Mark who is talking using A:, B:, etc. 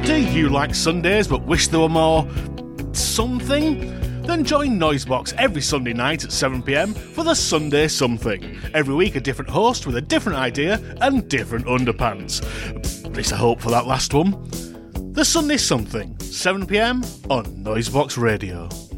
A: Do you like Sundays but wish there were more something? Then join Noisebox every Sunday night at 7pm for the Sunday Something. Every week a different host with a different idea and different underpants. At least I hope for that last one. The Sunday Something, 7pm on Noisebox Radio.